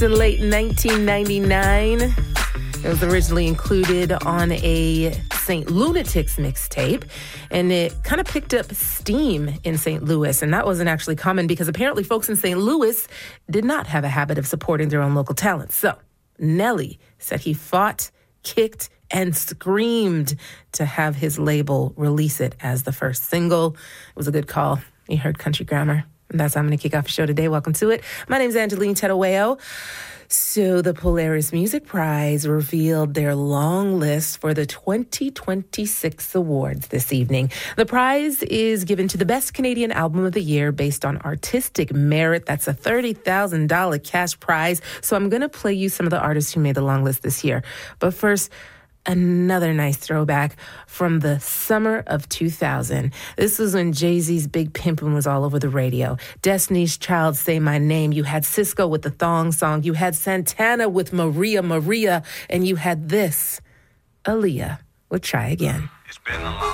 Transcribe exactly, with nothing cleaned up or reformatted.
In late nineteen ninety-nine, it was originally included on a Saint Lunatics mixtape, and it kind of picked up steam in Saint Louis, and that wasn't actually common because apparently folks in Saint Louis did not have a habit of supporting their own local talent. So Nelly said he fought, kicked, and screamed to have his label release it as the first single. It was a good call. You heard Country Grammar. And that's how I'm going to kick off the show today. Welcome to it. My name's Angeline Tedaweo. So the Polaris Music Prize revealed their long list for the twenty twenty-six awards this evening. The prize is given to the Best Canadian Album of the Year based on artistic merit. That's a thirty thousand dollars cash prize. So I'm going to play you some of the artists who made the long list this year. But first, another nice throwback from the summer of two thousand. This was when Jay-Z's Big Pimpin' was all over the radio. Destiny's Child, Say My Name. You had Sisqó with the Thong Song. You had Santana with Maria Maria. And you had this, Aaliyah with Try Again. It's been a long